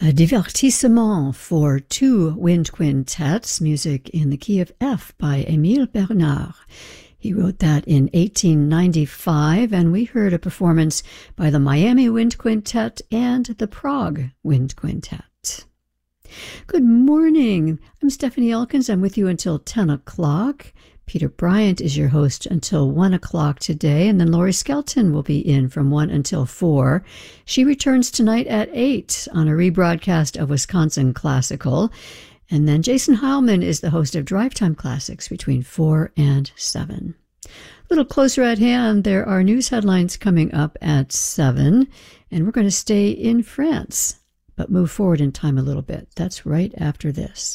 A divertissement for two wind quintets, music in the key of F by Émile Bernard. He wrote that in 1895, and we heard a performance by the Miami Wind Quintet and the Prague Wind Quintet. Good morning. I'm Stephanie Elkins. I'm with you until 10 o'clock. Peter Bryant is your host until 1 o'clock today, and then Laurie Skelton will be in from 1 until 4. She returns tonight at 8 on a rebroadcast of Wisconsin Classical. And then Jason Heilman is the host of Drive Time Classics between 4 and 7. A little closer at hand, there are news headlines coming up at 7, and we're going to stay in France, but move forward in time a little bit. That's right after this.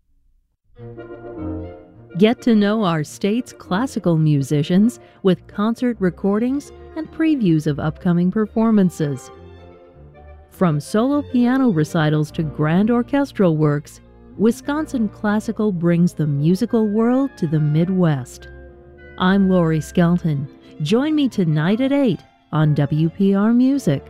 Get to know our state's classical musicians with concert recordings and previews of upcoming performances. From solo piano recitals to grand orchestral works, Wisconsin Classical brings the musical world to the Midwest. I'm Laurie Skelton. Join me tonight at 8 on WPR Music.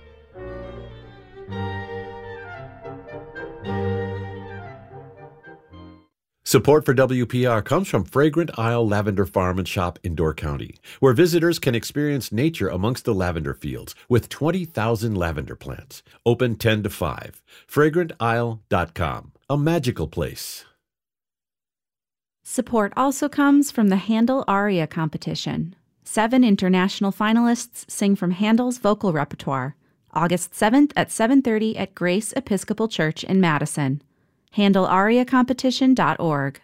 Support for WPR comes from Fragrant Isle Lavender Farm and Shop in Door County, where visitors can experience nature amongst the lavender fields with 20,000 lavender plants. Open 10 to 5. FragrantIsle.com. A magical place. Support also comes from the Handel Aria Competition. 7 international finalists sing from Handel's vocal repertoire. August 7th at 7:30 at Grace Episcopal Church in Madison. HandelAriaCompetition.org.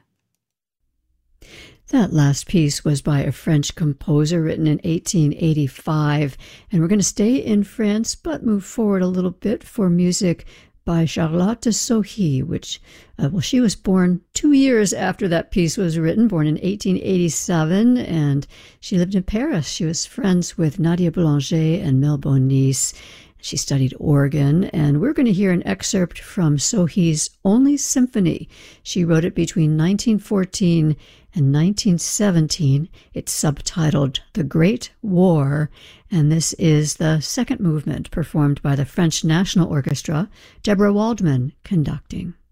That last piece was by a French composer written in 1885, and we're going to stay in France but move forward a little bit for music by Charlotte Sohi, which, she was born 2 years after that piece was written, born in 1887, and she lived in Paris. She was friends with Nadia Boulanger and Mel Bonis. She studied organ, and we're going to hear an excerpt from Sohi's Only Symphony. She wrote it between 1914 and 1917. It's subtitled The Great War, and this is the second movement performed by the French National Orchestra, Deborah Waldman conducting.